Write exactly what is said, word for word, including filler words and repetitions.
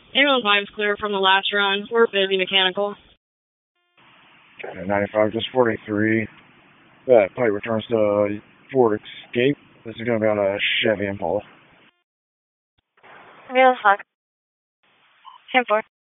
Anyone five's clear from the last run. We're busy mechanical. Okay, ninety-five, just forty-three. That pipe returns to Ford Escape. This is going to be on a Chevy Impala. Yeah, that's fine. ten four.